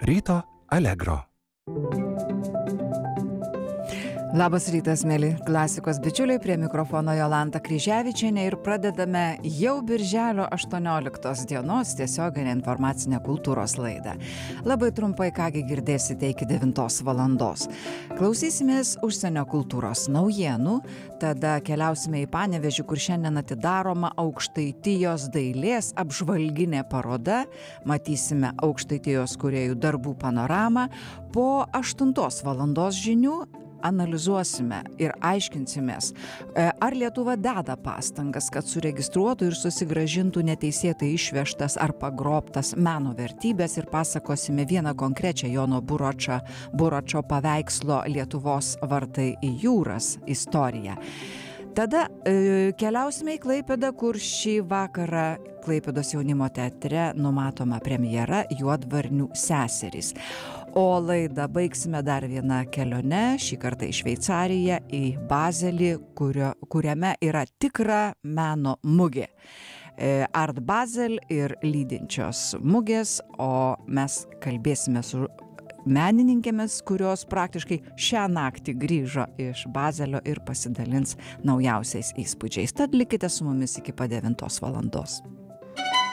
Ryto Allegro. Labas rytas, mėly klasikos bičiuliai, prie mikrofono Jolanta Kryževičienė ir pradedame jau birželio 18 dienos tiesioginę informacinę kultūros laidą. Labai trumpai, kągi girdėsite iki 9 valandos. Klausysimės užsienio kultūros naujienų, tada keliausime į Panevėžį, kur šiandien atidaroma Aukštaitijos dailės apžvalginė paroda, matysime Aukštaitijos kūrėjų darbų panoramą, po 8 valandos žinių analizuosime ir aiškinsimės, ar Lietuva deda pastangas, kad suregistruotų ir susigrąžintų neteisėtai išvežtas ar pagrobtas meno vertybės ir pasakosime vieną konkrečią Jono Buračo paveikslo Lietuvos vartai į jūras istoriją. Tada keliausime į Klaipėdą, kur šį vakarą Klaipėdos jaunimo teatre numatoma premjera Juodvarnių seserys. O laidą baigsime dar vieną kelionę, šį kartą į Šveicariją, į Bazelį, kuriame yra tikra meno mugė. Art Basel ir lydinčios mugės, o mes kalbėsime su menininkėmis, kurios praktiškai šią naktį grįžo iš Bazelio ir pasidalins naujausiais įspūdžiais. Tad likite su mumis iki pat 9 valandos.